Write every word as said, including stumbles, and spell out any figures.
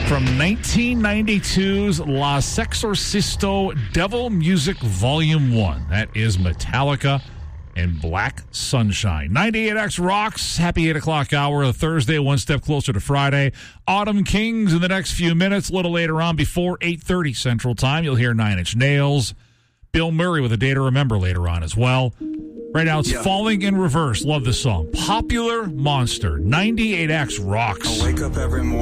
From nineteen ninety-two's La Sexorcisto Devil Music Volume one. That is Metallica and Black Sunshine. ninety-eight X rocks. Happy eight o'clock hour of Thursday, one step closer to Friday. Autumn Kings in the next few minutes. A little later on, before eight thirty Central Time, you'll hear Nine Inch Nails. Bill Murray with a day to remember later on as well. Right now, it's yeah. Falling in Reverse. Love this song. Popular Monster. ninety-eight X rocks. I wake up every morning.